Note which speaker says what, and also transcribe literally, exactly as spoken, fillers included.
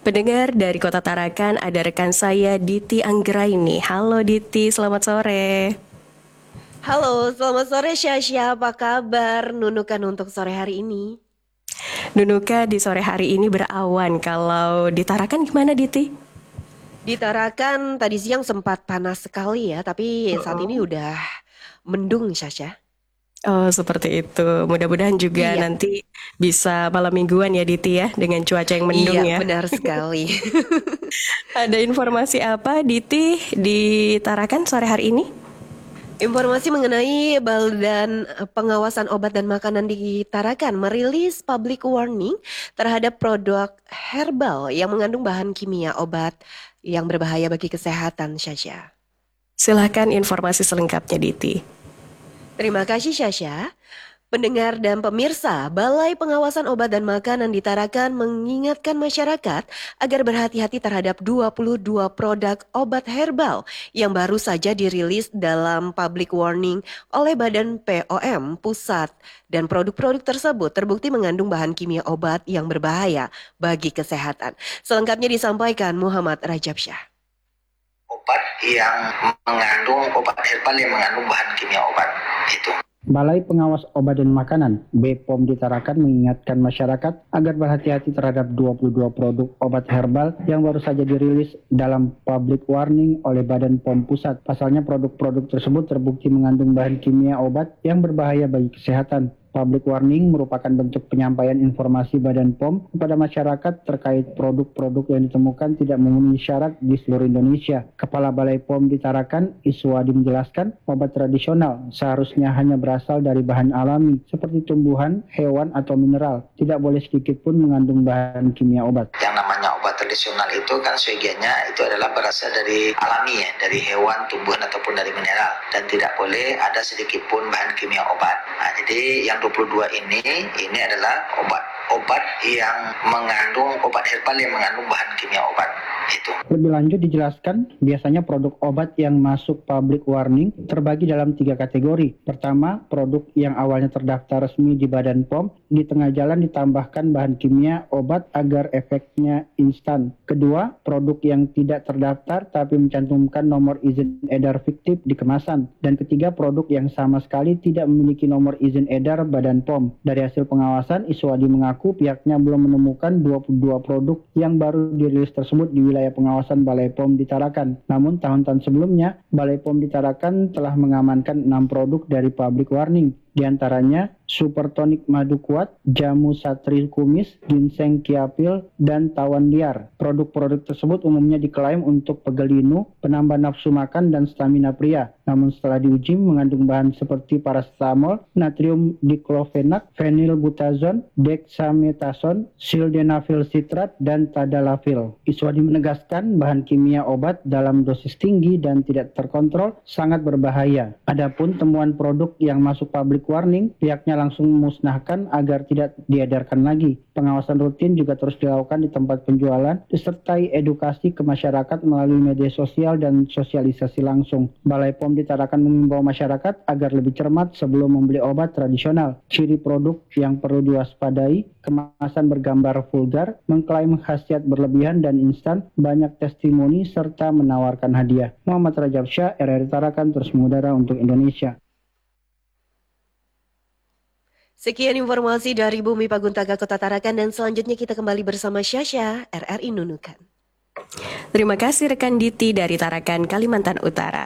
Speaker 1: Pendengar dari Kota Tarakan, ada rekan saya Diti Anggraini. Halo Diti, selamat sore.
Speaker 2: Halo, selamat sore Syasya. Apa kabar Nunukan untuk sore hari ini?
Speaker 1: Nunuka di sore hari ini berawan. Kalau di Tarakan gimana Diti?
Speaker 2: Di Tarakan tadi siang sempat panas sekali ya, tapi saat ini udah mendung Syasya.
Speaker 1: Oh, seperti itu. Mudah-mudahan juga
Speaker 2: Iya,
Speaker 1: nanti bisa malam mingguan ya Diti ya, dengan cuaca yang mendung
Speaker 2: iya
Speaker 1: ya.
Speaker 2: benar sekali.
Speaker 1: Ada informasi apa Diti di Tarakan sore hari ini?
Speaker 2: Informasi mengenai Badan Pengawasan Obat dan Makanan di Tarakan merilis public warning terhadap produk herbal yang mengandung bahan kimia obat yang berbahaya bagi kesehatan Syasya.
Speaker 1: Silahkan informasi selengkapnya Diti.
Speaker 2: Terima kasih Syasya. Pendengar dan pemirsa, Balai Pengawasan Obat dan Makanan di Tarakan mengingatkan masyarakat agar berhati-hati terhadap dua puluh dua produk obat herbal yang baru saja dirilis dalam public warning oleh Badan P O M Pusat. Dan produk-produk tersebut terbukti mengandung bahan kimia obat yang berbahaya bagi kesehatan. Selengkapnya disampaikan Muhammad Rajab Syah.
Speaker 3: Obat yang mengandung obat herbal yang mengandung bahan kimia obat itu.
Speaker 4: Balai Pengawas Obat dan Makanan B P O M di Tarakan mengingatkan masyarakat agar berhati-hati terhadap dua puluh dua produk obat herbal yang baru saja dirilis dalam public warning oleh Badan P O M Pusat. Pasalnya produk-produk tersebut terbukti mengandung bahan kimia obat yang berbahaya bagi kesehatan. Public warning merupakan bentuk penyampaian informasi Badan P O M kepada masyarakat terkait produk-produk yang ditemukan tidak memenuhi syarat di seluruh Indonesia. Kepala Balai P O M di Tarakan, Iswadi menjelaskan, obat tradisional seharusnya hanya berasal dari bahan alami seperti tumbuhan, hewan, atau mineral. Tidak boleh sedikit pun mengandung bahan kimia obat.
Speaker 3: Yang namanya obat tradisional itu kan sebagiannya itu adalah berasal dari alami ya, dari hewan, tumbuhan ataupun dari mineral, dan tidak boleh ada sedikit pun bahan kimia obat. Nah, jadi yang dua puluh dua ini ini adalah obat-obat yang mengandung obat herbal yang mengandung bahan kimia obat itu.
Speaker 4: Lebih lanjut dijelaskan, biasanya produk obat yang masuk public warning terbagi dalam tiga kategori. Pertama, produk yang awalnya terdaftar resmi di Badan P O M, di tengah jalan ditambahkan bahan kimia obat agar efeknya instan. Kedua, produk yang tidak terdaftar tapi mencantumkan nomor izin edar fiktif di kemasan. Dan ketiga, produk yang sama sekali tidak memiliki nomor izin edar Badan P O M. Dari hasil pengawasan, Iswadi mengaku pihaknya belum menemukan dua puluh dua produk yang baru dirilis tersebut di wilayah pengawasan Balai P O M di Tarakan. Namun tahun-tahun sebelumnya, Balai P O M di Tarakan telah mengamankan enam produk dari public warning. Di antaranya Super Tonic Madu Kuat, Jamu Satri Kumis, Ginseng Kiapil, dan Tawan Liar. Produk-produk tersebut umumnya diklaim untuk pegel linu, penambah nafsu makan, dan stamina pria. Namun setelah diuji mengandung bahan seperti paracetamol, natrium diklofenak, phenylbutazon, dexamethasone, sildenafil citrat, dan tadalafil. Iswadi menegaskan bahan kimia obat dalam dosis tinggi dan tidak terkontrol sangat berbahaya. Adapun temuan produk yang masuk public warning, pihaknya langsung memusnahkan agar tidak diedarkan lagi. Pengawasan rutin juga terus dilakukan di tempat penjualan, disertai edukasi ke masyarakat melalui media sosial dan sosialisasi langsung. Balai P O M di Tarakan mengimbau masyarakat agar lebih cermat sebelum membeli obat tradisional. Ciri produk yang perlu diwaspadai, kemasan bergambar vulgar, mengklaim khasiat berlebihan dan instan, banyak testimoni, serta menawarkan hadiah. Muhammad Rajab Syah, R R I Tarakan, terus mengudara untuk Indonesia.
Speaker 2: Sekian informasi dari Bumi Paguntaga Kota Tarakan dan selanjutnya kita kembali bersama Syasya, R R I Nunukan.
Speaker 1: Terima kasih rekan Diti dari Tarakan, Kalimantan Utara.